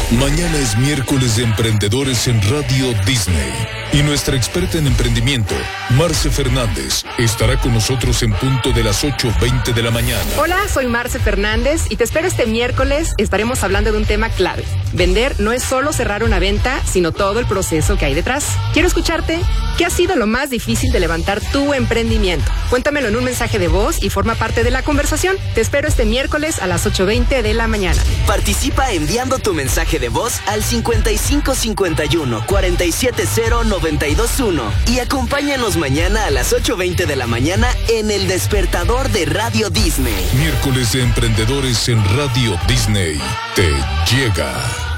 Mañana es miércoles de Emprendedores en Radio Disney. Y nuestra experta en emprendimiento, Marce Fernández, estará con nosotros en punto de las 8:20 de la mañana. Hola, soy Marce Fernández y te espero este miércoles. Estaremos hablando de un tema clave. Vender no es solo cerrar una venta, sino todo el proceso que hay detrás. Quiero escucharte. ¿Qué ha sido lo más difícil de levantar tu emprendimiento? Cuéntamelo en un mensaje de voz y forma parte de la conversación. Te espero este miércoles a las 8:20 de la mañana. Participa enviando tu mensaje de voz al 5551 470 921 y acompáñanos mañana a las 8:20 de la mañana en El Despertador de Radio Disney. Miércoles de Emprendedores en Radio Disney. Te llega.